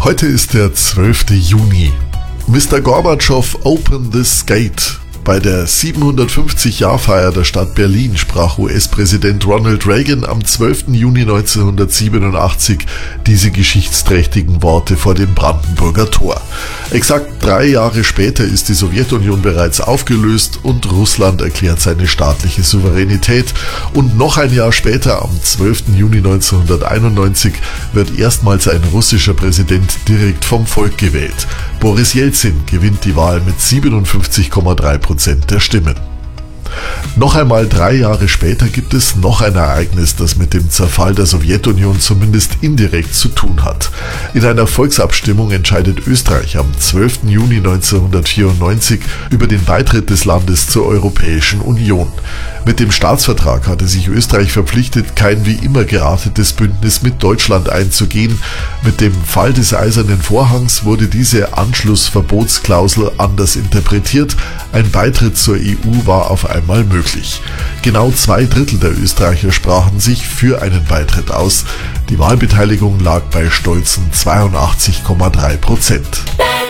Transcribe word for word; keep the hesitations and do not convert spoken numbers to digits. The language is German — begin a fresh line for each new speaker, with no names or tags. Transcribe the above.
Heute ist der zwölfte Juni. Mister Gorbatschow, open this gate. Bei der siebenhundertfünfzig-Jahr-Feier der Stadt Berlin sprach U S-Präsident Ronald Reagan am zwölften Juni neunzehnhundertsiebenundachtzig diese geschichtsträchtigen Worte vor dem Brandenburger Tor. Exakt drei Jahre später ist die Sowjetunion bereits aufgelöst und Russland erklärt seine staatliche Souveränität. Und noch ein Jahr später, am zwölften Juni neunzehnhunderteinundneunzig, wird erstmals ein russischer Präsident direkt vom Volk gewählt. Boris Jelzin gewinnt die Wahl mit siebenundfünfzig Komma drei Prozent der Stimmen. Noch einmal drei Jahre später gibt es noch ein Ereignis, das mit dem Zerfall der Sowjetunion zumindest indirekt zu tun hat. In einer Volksabstimmung entscheidet Österreich am zwölften Juni neunzehnhundertvierundneunzig über den Beitritt des Landes zur Europäischen Union. Mit dem Staatsvertrag hatte sich Österreich verpflichtet, kein wie immer geratetes Bündnis mit Deutschland einzugehen. Mit dem Fall des Eisernen Vorhangs wurde diese Anschlussverbotsklausel anders interpretiert. Ein Beitritt zur E U war auf einmal möglich. Genau zwei Drittel der Österreicher sprachen sich für einen Beitritt aus. Die Wahlbeteiligung lag bei stolzen zweiundachtzig Komma drei Prozent.